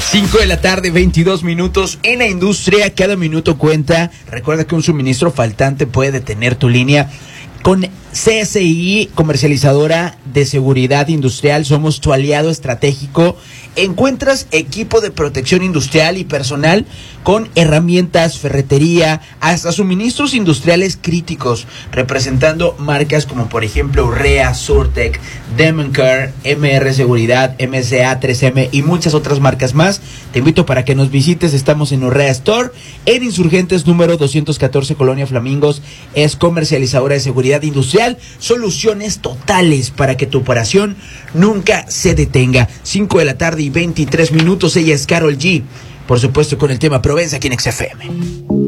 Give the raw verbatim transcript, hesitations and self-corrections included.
cinco de la tarde, veintidós minutos. En la industria, cada minuto cuenta. Recuerda que un suministro faltante puede detener tu línea. Con C S I, comercializadora de seguridad industrial, somos tu aliado estratégico. Encuentras equipo de protección industrial y personal con herramientas, ferretería, hasta suministros industriales críticos, representando marcas como por ejemplo Urrea, Surtec, Demencare, M R Seguridad, M S A, tres M y muchas otras marcas más. Te invito para que nos visites. Estamos en Urrea Store, en Insurgentes número doscientos catorce, Colonia Flamingos. Es comercializadora de seguridad industrial. Soluciones totales para que tu operación nunca se detenga. cinco de la tarde y veintitrés minutos. Ella es Karol G. Por supuesto con el tema Provenza aquí en X F M.